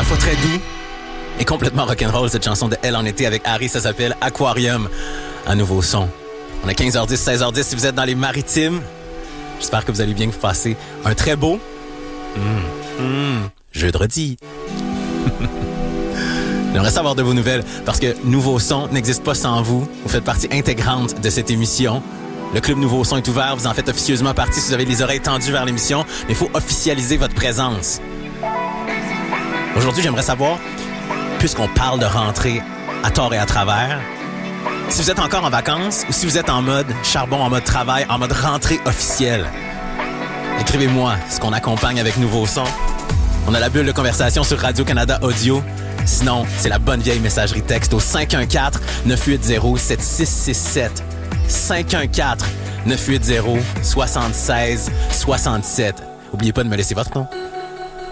fois très doux et complètement rock'n'roll. Cette chanson de Elle en été avec Harry, ça s'appelle Aquarium, un nouveau son. On a 15h10, 16h10 si vous êtes dans les maritimes. J'espère que vous allez bien, que vous passez un très beau jeudi. J'aimerais savoir de vos nouvelles parce que Nouveau Son n'existe pas sans vous. Vous faites partie intégrante de cette émission. Le club Nouveau Son est ouvert. Vous en faites officieusement partie si vous avez les oreilles tendues vers l'émission. Mais il faut officialiser votre présence. Aujourd'hui, j'aimerais savoir, puisqu'on parle de rentrée à tort et à travers, si vous êtes encore en vacances ou si vous êtes en mode charbon, en mode travail, en mode rentrée officielle. Écrivez-moi ce qu'on accompagne avec Nouveau Son. On a la bulle de conversation sur Radio-Canada Audio. Sinon, c'est la bonne vieille messagerie texte au 514-980-7667. 514-980-7667. N'oubliez pas de me laisser votre nom.